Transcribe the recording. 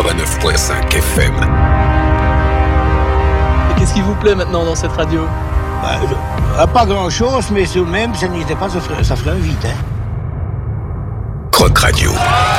89.5 FM. Et qu'est-ce qui vous plaît maintenant dans cette radio ? Pas grand-chose, mais tout de même, ça n'était pas, ça ferait un vide. Croc Radio.